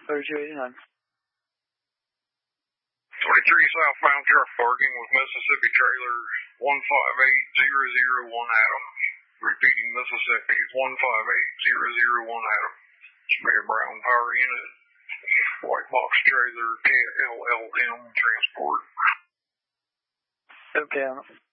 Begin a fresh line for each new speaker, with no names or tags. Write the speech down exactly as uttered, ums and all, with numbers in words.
thirty-two eighty-nine.
twenty-three southbound truck parking with Mississippi trailer one five eight zero zero one Adam. Repeating Mississippi one five eight zero zero one Adam. Mayor Brown power unit. White box trailer K L L M transport.
Okay.